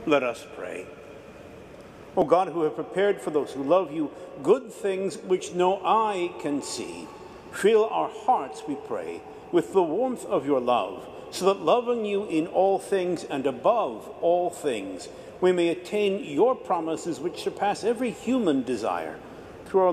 Let us pray. O God, who have prepared for those who love you good things which no eye can see, fill our hearts, we pray, with the warmth of your love, so that loving you in all things and above all things, we may attain your promises which surpass every human desire.